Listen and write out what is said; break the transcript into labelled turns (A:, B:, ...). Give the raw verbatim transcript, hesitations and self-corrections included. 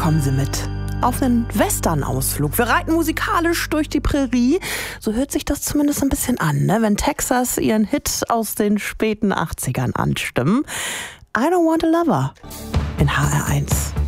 A: Kommen Sie mit auf einen Western-Ausflug. Wir reiten musikalisch durch die Prärie. So hört sich das zumindest ein bisschen an, ne? Wenn Texas ihren Hit aus den späten achtzigern anstimmen. I Don't Want a Lover in H R eins.